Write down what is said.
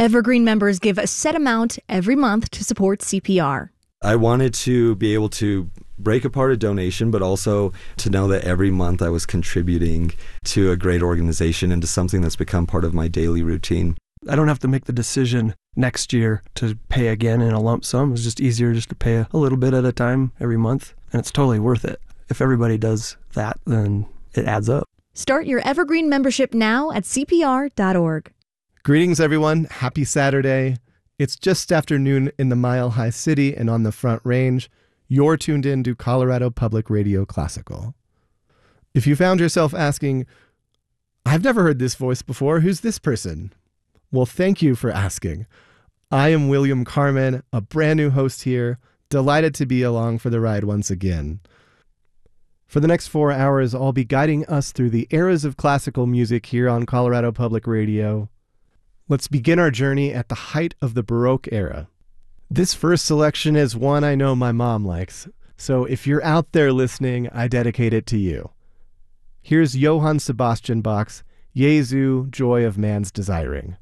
Evergreen members give a set amount every month to support CPR. I wanted to be able to break apart a donation, but also to know that every month I was contributing to a great organization and to something that's become part of my daily routine. I don't have to make the decision next year to pay again in a lump sum. It's just easier just to pay a little bit at a time every month, and it's totally worth it. If everybody does that, then it adds up. Start your Evergreen membership now at CPR.org. Greetings, everyone. Happy Saturday. It's just after noon in the Mile High City and on the Front Range. You're tuned in to Colorado Public Radio Classical. If you found yourself asking, I've never heard this voice before, who's this person? Well, thank you for asking. I am William Carmen, a brand new host here, delighted to be along for the ride once again. For the next 4 hours, I'll be guiding us through the eras of classical music here on Colorado Public Radio. Let's begin our journey at the height of the Baroque era. This first selection is one I know my mom likes, so if you're out there listening, I dedicate it to you. Here's Johann Sebastian Bach's Jesu, Joy of Man's Desiring.